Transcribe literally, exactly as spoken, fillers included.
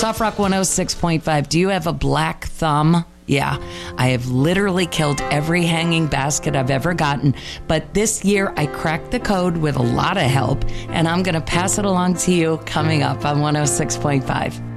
Soft Rock one oh six point five. Do you have a black thumb? Yeah, I have literally killed every hanging basket I've ever gotten. But this year, I cracked the code with a lot of help, and I'm going to pass it along to you coming up on one oh six point five.